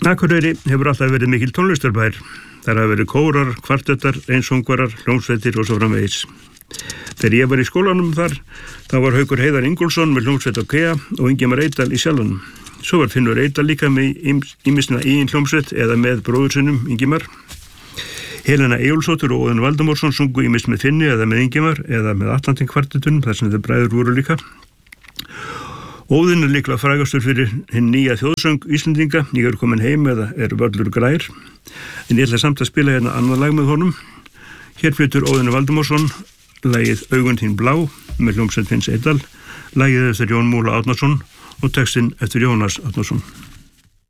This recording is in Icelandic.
Akureyri hefur alltaf verið mikil tónlistarbær. Þar hafa verið kórar, kvartettar, einsöngvarar, hljómsveitir og svo framvegis. Þegar ég var í skólanum þar, þá var Haukur Heiðar Ingólfsson með hljómsveit á Kea og Ingimar Eydal í Sjallanum. Svo var Finnur Eydal líka með ýmisna eigin hljómsveit eða með bróður sinum Ingimar. Helena Eyjólfsdóttir og Óðinn Valdimarsson sungu ýmist með Finni eða með Ingimar eða með Atlantin kvartetunum þar sem þeir bræður voru líka. Óðinn líklega frægastur fyrir hinn nýja þjóðsöng Íslendinga, Ég er komin heim eða Er völlur grær. En ég ætla samt að spila hérna annað lag með honum. Hér flytur Óðinn Valdimarsson lagið Augun þín blá með hljómsveit Finns Eydal, lagið eftir Jón Múla Árnason og textinn eftir Jónas Árnason.